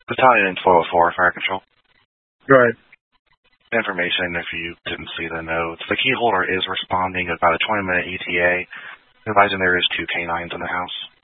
Battalion 1204, Fire Control. Right. Information, if you didn't see the notes. The key holder is responding about a 20-minute ETA, advising there is 2 canines in the house.